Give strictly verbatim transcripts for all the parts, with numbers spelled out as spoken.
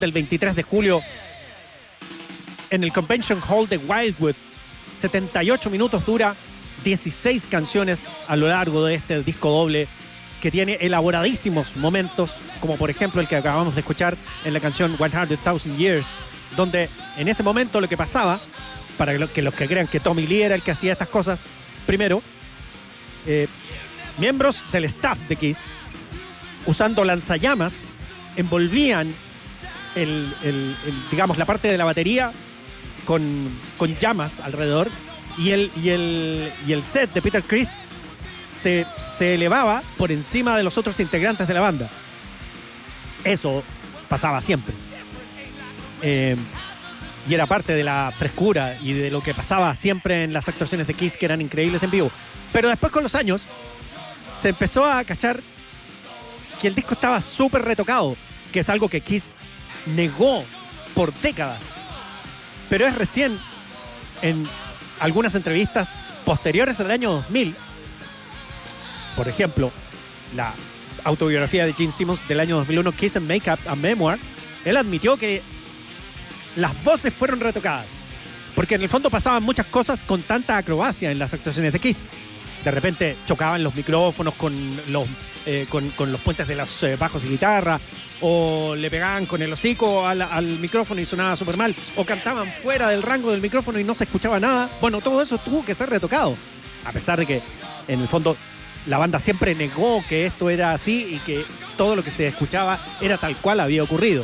del veintitrés de julio en el Convention Hall de Wildwood. setenta y ocho minutos dura, dieciséis canciones a lo largo de este disco doble que tiene elaboradísimos momentos, como por ejemplo el que acabamos de escuchar en la canción one hundred thousand Years, donde en ese momento lo que pasaba, para que los que crean que Tommy Lee era el que hacía estas cosas, primero, eh, miembros del staff de Kiss, usando lanzallamas, envolvían el, el, el, digamos, la parte de la batería con, con llamas alrededor, y el, y, el, y el set de Peter Criss se, se elevaba por encima de los otros integrantes de la banda. Eso pasaba siempre. Eh, y era parte de la frescura y de lo que pasaba siempre en las actuaciones de Kiss, que eran increíbles en vivo. Pero después, con los años, se empezó a cachar que el disco estaba súper retocado, que es algo que Kiss negó por décadas. Pero es recién, en algunas entrevistas posteriores al año dos mil, por ejemplo, la autobiografía de Gene Simmons del año dos mil uno, Kiss and Makeup, a Memoir, él admitió que las voces fueron retocadas, porque en el fondo pasaban muchas cosas con tanta acrobacia en las actuaciones de Kiss. De repente chocaban los micrófonos con los, eh, con, con los puentes de los eh, bajos y guitarra, o le pegaban con el hocico al, al micrófono y sonaba súper mal, o cantaban fuera del rango del micrófono y no se escuchaba nada. Bueno, todo eso tuvo que ser retocado, a pesar de que en el fondo la banda siempre negó que esto era así y que todo lo que se escuchaba era tal cual había ocurrido.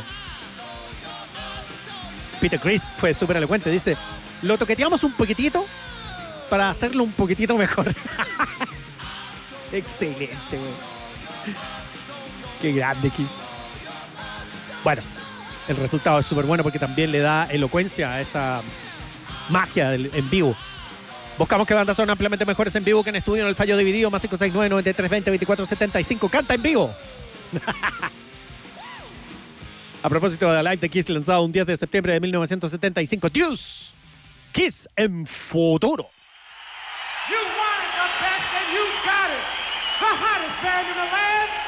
Peter Criss fue súper elocuente, dice: lo toqueteamos un poquitito para hacerlo un poquitito mejor. Excelente, güey. Qué grande, Kiss. Bueno, el resultado es súper bueno porque también le da elocuencia a esa magia del, en vivo. Buscamos que bandas son ampliamente mejores en vivo que en estudio en el fallo dividido, más cinco seis nueve, nueve tres dos cero, veinticuatro setenta y cinco. ¡Canta en vivo! A propósito de la live de Kiss, lanzado un diez de septiembre de mil novecientos setenta y cinco. ¡Dios! Kiss en futuro. You wanted the best and you got it. The hottest band in the land.